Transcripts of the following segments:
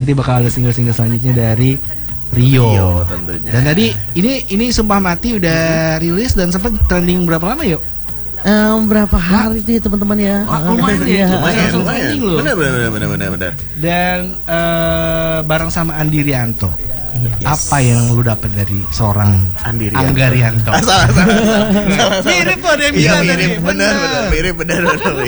nanti bakal ada single-single selanjutnya dari Rio. Tentunya. Dan tadi ini Sumpah Mati udah rilis dan sempat trending berapa lama yuk? Berapa hari itu ya teman-teman ya? Lumayan ya. Lumayan. Benar. Dan bareng sama Andi Rianto. Yes. Apa yang lu dapat dari seorang Angga Rianto? Salah. Mirip tuh ada yang bilang tadi. Benar.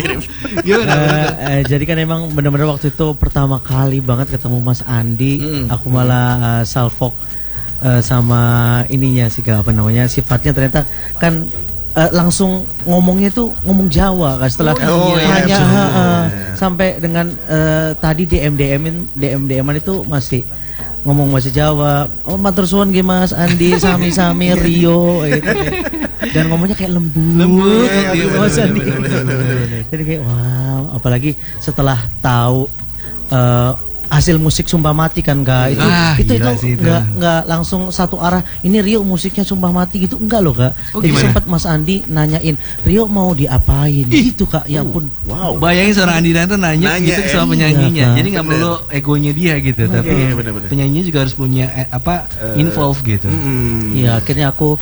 Jadi kan emang benar-benar waktu itu pertama kali banget ketemu Mas Andi. Aku malah salfok sama ininya sih, apa namanya, sifatnya ternyata kan langsung ngomongnya tuh ngomong Jawa kan, setelah hanya sampai dengan tadi DM-an itu masih ngomong bahasa Jawa. Oh, matur suwun nggih Mas Andi, sami-sami Rio gitu. Dan ngomongnya kayak lembut gitu Mas Andi. Jadi kayak wow, apalagi setelah tahu hasil musik Sumpah Mati kan Kak. Itu enggak langsung satu arah. Ini Rio musiknya Sumpah Mati gitu, enggak loh Kak. Jadi sempat Mas Andi nanyain, "Rio mau diapain?" Gitu Kak. Ya ampun. Wow. Bayangin seorang Andi Rianto nanya gitu sama penyanyinya. Jadi enggak perlu egonya dia gitu, tapi penyanyinya juga harus punya involve gitu. Iya, akhirnya aku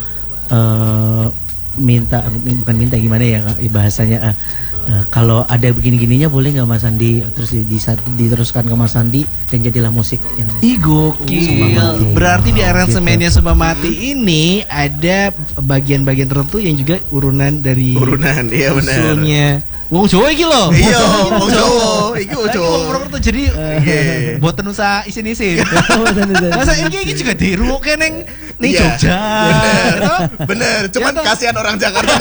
bukan minta gimana ya Kak, bahasanya kalau ada begini-gininya boleh nggak Mas Andi, terus diteruskan ke Mas Andi dan jadilah musik yang gokil. Berarti di aransemennya Sumpah Mati ini ada bagian-bagian tertentu yang juga urunan, iya benar. Usulnya wong Jawa iki lho. Iya, wong Jawa. Iki wong Jawa. Jadi boten usah isin-isin. Masa iki juga dirungokke ning Jogja. Bener. Cuman kasihan orang Jakarta.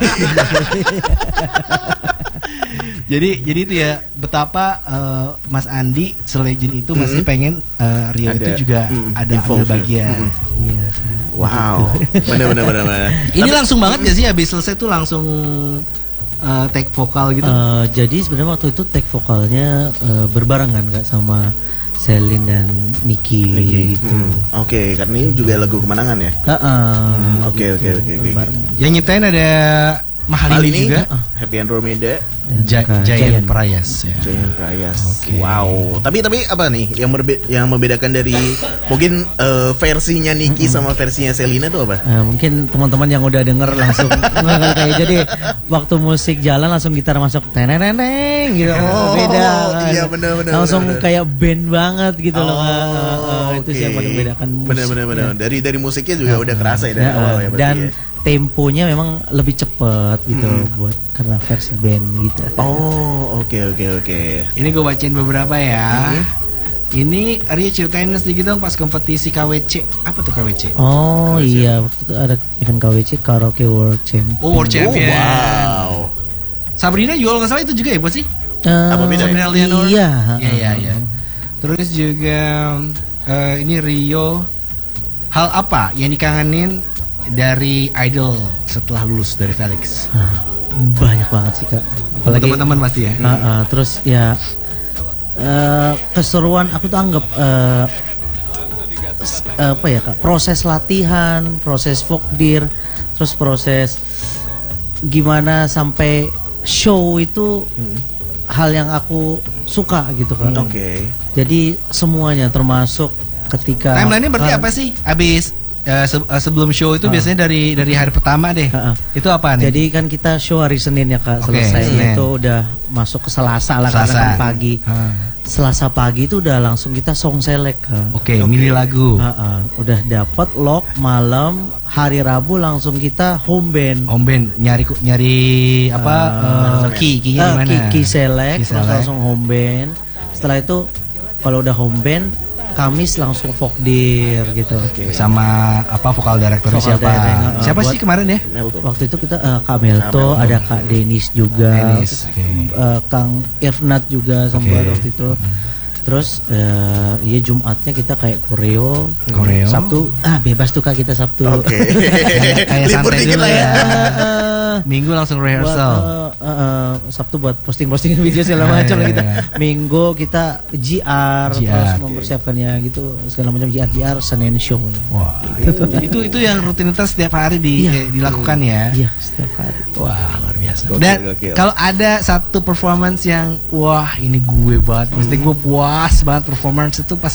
Jadi itu ya betapa Mas Andi selegend itu masih pengen Rio itu juga ada ambil bagian. Wow. Bener. Ini langsung banget gak sih habis selesai tuh langsung take vokal gitu? Jadi sebenarnya waktu itu take vokalnya berbarengan Kak sama Selin dan Niki gitu. Oke, karena ini juga lagu kemenangan ya. Oke. Yang nyiptain ada Mahalini juga, Happy Andromeda, Giant Prayas. Giant Prayas. Wow. Tapi apa nih yang membedakan dari mungkin versinya Niki sama versinya Selina itu apa? Mungkin teman-teman yang udah denger langsung kayak jadi waktu musik jalan langsung gitar masuk teneneng gitu. Beda. Iya benar. Langsung kayak band banget gitu loh. Itu sih yang paling membedakan. Benar. Dari musiknya juga udah kerasa ya dari awal ya. Dan temponya memang lebih cepet gitu buat karena versi band gitu. Oke. Ini gue bacain beberapa ya. Ini Ria ceritain sedikit dong pas kompetisi KWC. Apa tuh KWC? Iya, waktu itu ada event KWC, Karaoke World Champion. World Champion. Wow. Sabrina juga nggak salah itu juga ya buat sih? Apa beda? Sabrina Leonor. Iya. Terus juga ini Rio, hal apa yang dikangenin dari Idol setelah lulus dari Felix? Banyak banget sih Kak. Apalagi teman-teman pasti ya. Terus ya keseruan aku tuh anggap apa ya Kak, proses latihan, proses vokdir, terus proses gimana sampai show itu hal yang aku suka gitu kan. Jadi semuanya termasuk ketika timeline-nya berarti apa sih? Abis sebelum show itu biasanya dari hari pertama deh. Itu apa nih? Jadi kan kita show hari Senin ya Kak, selesai itu udah masuk ke Selasa lah karena kan pagi. Selasa pagi itu udah langsung kita song select Kak. Milih lagu. Udah dapat lock malam, hari Rabu langsung kita home band. Nyari apa? Key-nya gimana? Key select, langsung home band. Setelah itu kalau udah home band, Kamis langsung vokdir gitu. Sama apa vokal direkturnya siapa? Siapa sih kemarin ya? Waktu itu kita Kak Melto, ada Kak Denis juga, Kang Irnat juga sempat waktu itu. Terus iya Jumatnya kita kayak koreo. Sabtu bebas tuh Kak kita Sabtu. Kayak santai dulu ya. Minggu langsung rehearsal. Sabtu buat posting-posting video segala macam lah kita. Minggu kita GR terus mempersiapkannya gitu segala macam GR Senin show. Wah, itu yang rutinitas setiap hari dilakukan ya. Iya, setiap hari. Wah, luar biasa. Dan kalau ada satu performance yang wah ini gue banget, mesti gue puas banget performance itu pas